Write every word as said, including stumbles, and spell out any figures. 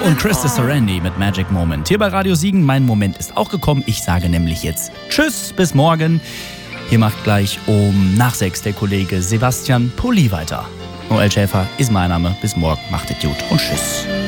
und Krista Serendi mit Magic Moment. Hier bei Radio Siegen, mein Moment ist auch gekommen. Ich sage nämlich jetzt Tschüss, bis morgen. Hier macht gleich um nach sechs der Kollege Sebastian Pulli weiter. Noel Schäfer ist mein Name. Bis morgen, macht es gut und tschüss.